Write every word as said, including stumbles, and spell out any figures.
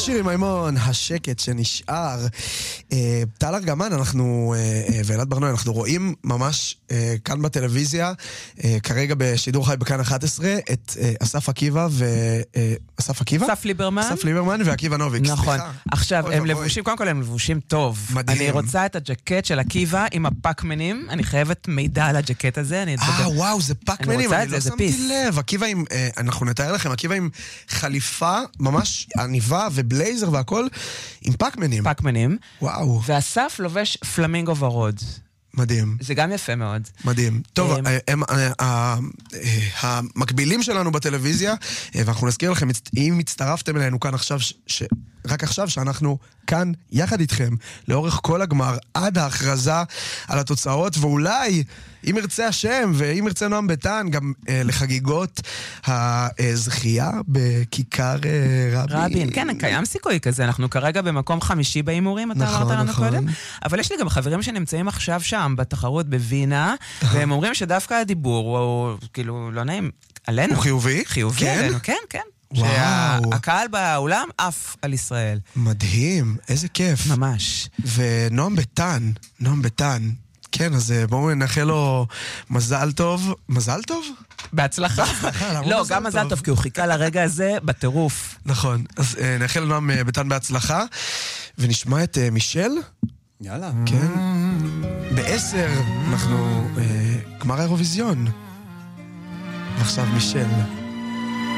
שירי מימון, השקט שנשאר. טל ארגמן, אנחנו, ואלעד ברנועי, אנחנו רואים ממש כאן בטלוויזיה, כרגע בשידור חי בכאן אחת עשרה, את אסף עקיבא ו... אסף עקיבא? אסף ליברמן. אסף ליברמן ועקיבא נוביק. נכון. עכשיו, הם לבושים, קודם כל הם לבושים טוב. מדהים. אני רוצה את הג'קט של עקיבא עם הפאקמנים, אני חייבת מידע על הג'קט הזה. אה, וואו, זה פאקמנים, אני לא שמתי לב. עקיבא עם, אנחנו נתאר לכם, עקיבא עם חליפה, ממש עניבה ובלייזר והכל, עם פאקמנים. פאקמנים. וואו. ואסף לובש פלמינגו ורוד. מדהים. זה גם יפה מאוד. מדהים. טוב, המקבילים שלנו בטלוויזיה, ואנחנו נזכיר לכם, אם הצטרפתם אלינו כאן עכשיו, רק עכשיו שאנחנו כאן יחד איתכם, לאורך כל הגמר, עד ההכרזה על התוצאות, ואולי, אם ירצה השם, ואם ירצה נועם ביטן, גם לחגיגות הזכייה בכיכר רבין. רבין, כן, קיים סיכוי כזה. אנחנו כרגע במקום חמישי באימורים, אתה אמרת לנו קודם. אבל יש לי גם חברים שנמצאים עכשיו שם, בתחרות בווינה, והם אומרים שדווקא הדיבור הוא, כאילו, לא נעים, עלינו. הוא חיובי? חיובי עלינו, כן, כן. שהקהל באולם אף על ישראל. מדהים, איזה כיף. ממש. ונועם ביטן, נועם ביטן, כן, אז בואו נאחל לו מזל טוב. מזל טוב? בהצלחה. לא, גם מזל טוב, כי הוא חיכה לרגע הזה בטירוף. נכון, אז נאחל נועם ביטן בהצלחה, ונשמע את מישל. יאללה. כן. בעשר אנחנו גמר האירוויזיון. ועכשיו מישל.